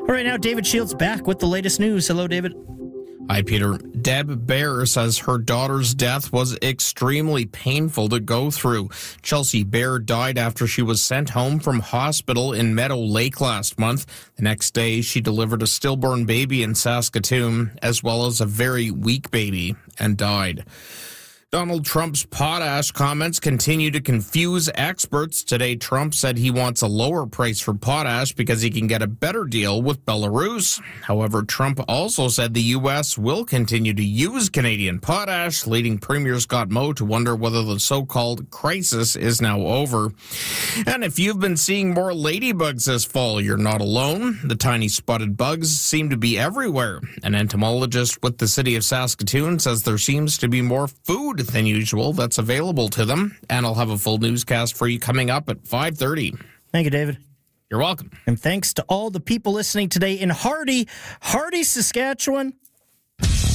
All right, now David Shields back with the latest news. Hello, David. Hi, Peter. Deb Bear says her daughter's death was extremely painful to go through. Chelsea Bear died after she was sent home from hospital in Meadow Lake last month. The next day, she delivered a stillborn baby in Saskatoon, as well as a very weak baby, and died. Donald Trump's potash comments continue to confuse experts. Today, Trump said he wants a lower price for potash because he can get a better deal with Belarus. However, Trump also said the U.S. will continue to use Canadian potash, leading Premier Scott Moe to wonder whether the so-called crisis is now over. And if you've been seeing more ladybugs this fall, you're not alone. The tiny spotted bugs seem to be everywhere. An entomologist with the city of Saskatoon says there seems to be more food than usual that's available to them. And I'll have a full newscast for you coming up at 5:30. Thank you, David. You're welcome. And thanks to all the people listening today in Hardy, Saskatchewan.